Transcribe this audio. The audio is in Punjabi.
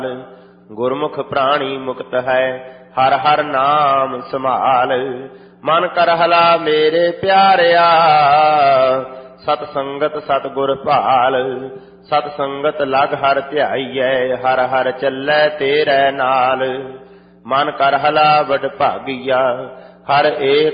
ਗੁਰਮੁਖ ਪ੍ਰਾਣੀ ਮੁਕਤ ਹੈ, ਹਰ ਹਰ ਨਾਮ ਸੰਭਾਲ। ਮਨ ਕਰਹਲਾ ਮੇਰੇ ਪਿਆਰਿਆ, ਸਤ ਸੰਗਤ ਸਤ ਗੁਰ ਭਾਲ। ਸਤ ਸੰਗਤ ਲਗ ਹਰ ਧਿਆਈਐ, ਹਰ ਹਰ ਚੱਲੈ ਤੇਰੇ ਨਾਲ। ਮਨ ਕਰਹਲਾ ਵਡ ਭਾਗੀਆ, ਹਰ ਏਕ